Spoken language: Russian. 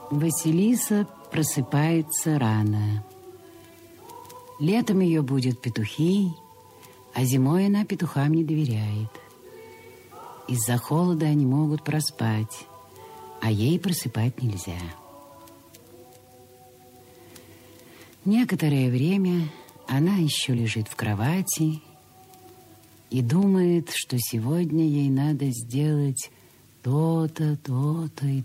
Василиса просыпается рано. Летом ее будут петухи, а зимой она петухам не доверяет. Из-за холода они могут проспать, а ей просыпать нельзя. Некоторое время она еще лежит в кровати и думает, что сегодня ей надо сделать то-то, то-то и